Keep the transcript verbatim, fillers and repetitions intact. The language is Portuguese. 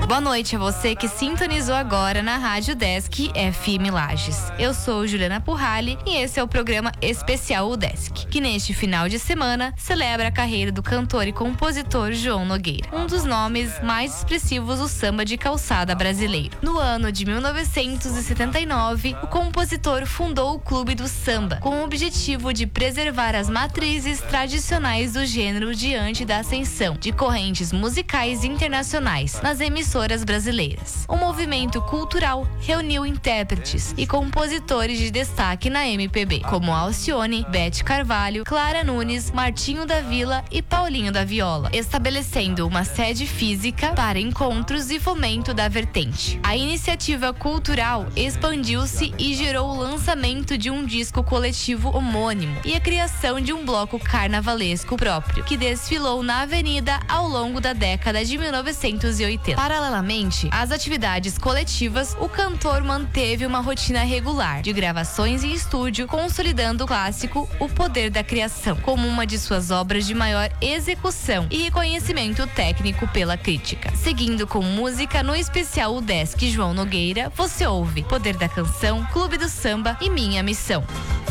Boa noite a você que sintonizou agora na Rádio Desk F M Lages. Eu sou Juliana Purrali e esse é o programa especial O Desk, que neste final de semana celebra a carreira do cantor e compositor João Nogueira, um dos nomes mais expressivos do samba de calçada brasileiro. No ano de mil novecentos e setenta e nove, o compositor fundou o Clube do Samba, com o objetivo de preservar as matrizes tradicionais do gênero diante da ascensão de correntes musicais internacionais nas emissoras brasileiras. O movimento cultural reuniu intérpretes e compositores de destaque na M P B, como Alcione, Bete Carvalho, Clara Nunes, Martinho da Vila e Paulinho da Viola, estabelecendo uma sede física para encontros e fomento da vertente. A iniciativa cultural expandiu-se e gerou o lançamento de um disco coletivo homônimo e a criação de um bloco carnavalesco próprio, que desfilou na avenida ao longo da década de mil novecentos e oitenta. Paralelamente às atividades coletivas, o cantor manteve uma rotina regular de gravações em estúdio, consolidando o clássico O Poder da Criação como uma de suas obras de maior execução e reconhecimento técnico pela crítica. Seguindo com música no especial O Desk João Nogueira, você ouve Poder da Canção, Clube do Samba e Minha Missão.